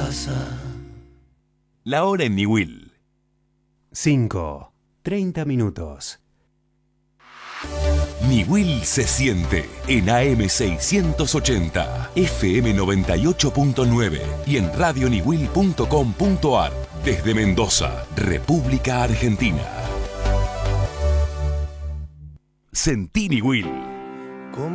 pasa. La hora en Niwil. 5:30 minutos. Niwil se siente en AM 680, FM 98.9 y en radioniwil.com.ar desde Mendoza, República Argentina. Sentí Niwil.